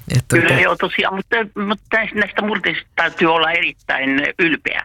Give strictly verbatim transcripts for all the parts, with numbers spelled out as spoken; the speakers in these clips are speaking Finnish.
Että Kyllä tota... joo tosiaan, mutta, mutta näistä murteista täytyy olla erittäin ylpeä.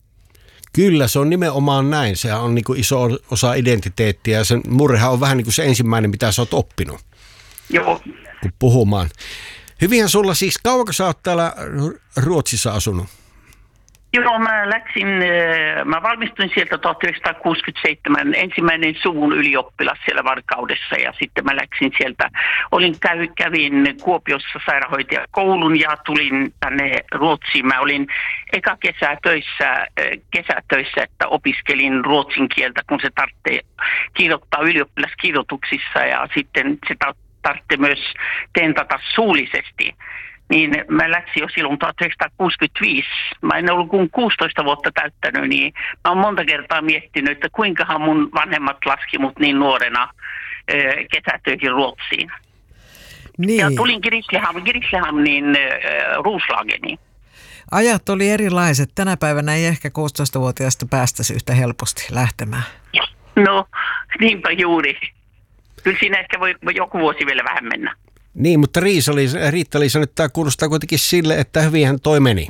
Kyllä, se on nimenomaan näin. Sehän on niin kuin iso osa identiteettiä ja sen murrehan on vähän niin kuin se ensimmäinen, mitä sä oot oppinut. Joo. Kun puhumaan. Hyvinhän sulla siis, kauanko sä oot täällä Ruotsissa asunut? Joo, mä läksin, mä valmistuin sieltä tuhatyhdeksänsataakuusikymmentäseitsemän ensimmäinen suvun ylioppilas siellä Varkaudessa ja sitten mä läksin sieltä, olin käy, kävin Kuopiossa sairaanhoitajakoulun ja tulin tänne Ruotsiin. Mä olin eka kesä töissä, kesätöissä, että opiskelin ruotsin kieltä, kun se tarvitsee kirjoittaa ylioppilaskirjoituksissa ja sitten se tarvitsee myös tentata suullisesti. Niin mä läksin jo silloin tuhatyhdeksänsataakuusikymmentäviisi. Mä en ollut kuin kuusitoista vuotta täyttänyt, niin mä oon monta kertaa miettinyt, että kuinkahan mun vanhemmat laski mut niin nuorena äh, kesätöihin Ruotsiin. Niin. Ja tulin Grisslehamn, Grisslehamnin äh, Roslageniin. Ajat oli erilaiset. Tänä päivänä ei ehkä kuusitoistavuotiaasta päästäisi yhtä helposti lähtemään. No, niinpä juuri. Kyllä siinä ehkä voi joku vuosi vielä vähän mennä. Niin, mutta Riitta-Liisa, nyt tämä kuulostaa kuitenkin sille, että hyvinhän toi meni.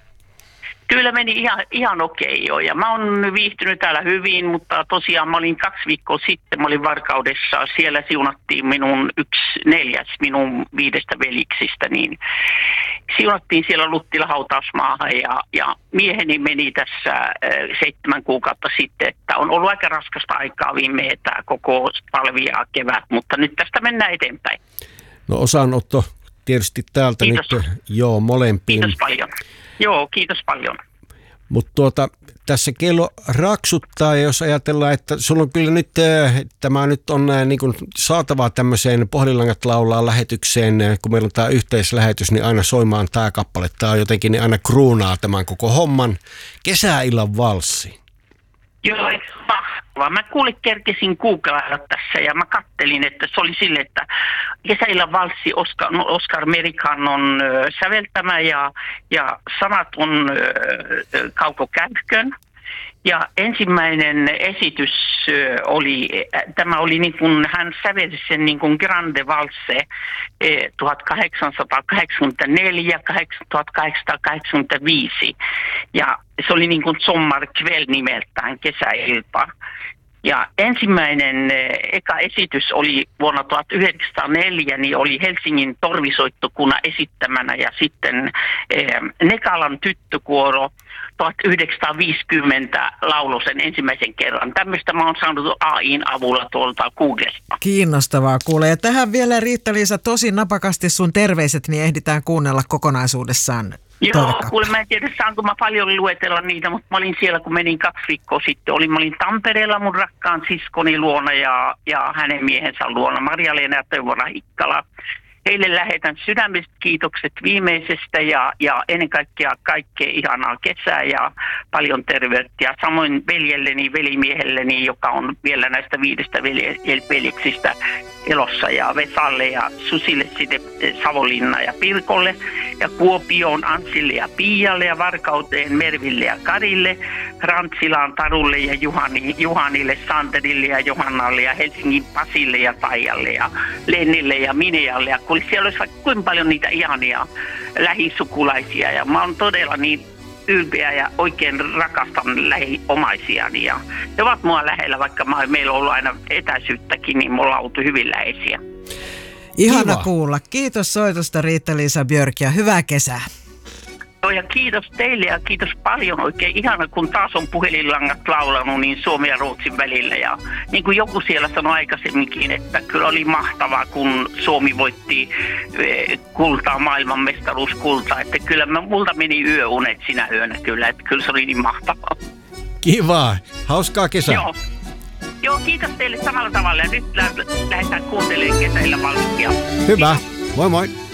Kyllä meni ihan, ihan okei jo. Ja mä oon viihtynyt täällä hyvin, mutta tosiaan mä olin kaksi viikkoa sitten, mä olin Varkaudessa. Siellä siunattiin minun yksi neljäs minun viidestä veliksistä, niin siunattiin siellä Luttila hautausmaahan ja, ja mieheni meni tässä äh, seitsemän kuukautta sitten, että on ollut aika raskasta aikaa viime tämä koko talvi ja kevät, mutta nyt tästä mennään eteenpäin. No osanotto tietysti täältä kiitos. Nyt joo molempiin. Kiitos paljon. Joo, kiitos paljon. Mutta tuota, tässä kello raksuttaa ja jos ajatellaan, että sulla on kyllä nyt, tämä nyt on niin kuin saatavaa tämmöiseen Pohjolangat laulaa lähetykseen, kun meillä on tämä yhteislähetys, niin aina soimaan tämä kappale. Tämä on jotenkin niin aina kruunaa tämän koko homman. Kesäillan valssi. Joo, mahtavaa. Mä kuulin, kerkesin googlailla tässä ja mä kattelin, että se oli sille, että Kesäillan valssi Oskar, Oskar Merikan on ö, säveltämä ja, ja sanat on ö, Kauko Käykön. Ja ensimmäinen esitys ö, oli, äh, tämä oli niin kuin, hän sävelsi sen niin kuin Grande Valse äh, tuhatkahdeksansataakahdeksankymmentäneljä tuhatkahdeksansataakahdeksankymmentäviisi. Ja se oli niin kuin Sommarkväll nimeltään, kesäilta. Ja ensimmäinen eka esitys oli vuonna tuhatyhdeksänsataaneljä, niin oli Helsingin torvisoittokunnan esittämänä ja sitten eh, Nekalan tyttökuoro tuhatyhdeksänsataaviisikymmentä lauloi sen ensimmäisen kerran. Tämmöistä mä oon saanut A I:n avulla tuolta Googlesta. Kiinnostavaa kuulee. Ja tähän vielä Riitta-Liisa tosi napakasti sun terveiset, niin ehditään kuunnella kokonaisuudessaan. Joo, kuule, mä en tiedä saanko mä paljon luetella niitä, mutta mä olin siellä, kun menin kaksi viikkoa sitten. Olin, mä olin Tampereella mun rakkaan siskoni luona ja, ja hänen miehensä luona, Marja-Leena ja Toivo Rahikkala. Heille lähetän sydämiset kiitokset viimeisestä ja, ja ennen kaikkea kaikkea ihanaa kesää ja paljon terveyttä. Ja samoin veljelleni, velimiehelleni, joka on vielä näistä viidestä veljeksistä elossa ja Vesalle ja Susille sitten Savonlinna ja Pirkolle ja Kuopioon Ansille ja Pialle ja Varkauteen Merville ja Karille, Rantsilaan Tarulle ja Juhani, Juhanille, Santerille ja Johannalle ja Helsingin Pasille ja Taijalle ja Lennille ja Minealle ja kun siellä olisi vaikka kuinka paljon niitä ihania lähisukulaisia ja mä oon todella niin ylpeä ja oikein rakastan lähiomaisiani ja he ovat mua lähellä, vaikka mä, meillä on ollut aina etäisyyttäkin, niin me ollaan oltu hyvin läheisiä. Ihana Kiva. Kuulla. Kiitos soitosta Riitta-Liisa Björk ja hyvää kesää. Joo, ja kiitos teille ja kiitos paljon. Oikein ihana, kun taas on puhelinlangat laulanut niin Suomen ja Ruotsin välillä. Ja niin kuin joku siellä sanoi aikaisemminkin, että kyllä oli mahtavaa, kun Suomi voitti kultaa, maailmanmestaruuskultaa. Että kyllä multa meni yöunet sinä yönä kyllä, että kyllä se oli niin mahtavaa. Kiva, hauskaa kesää. Joo. Joo, kiitos teille samalla tavalla. Ja nyt lähdetään kuuntelemaan Kesäillan valssia. Hyvä, moi moi.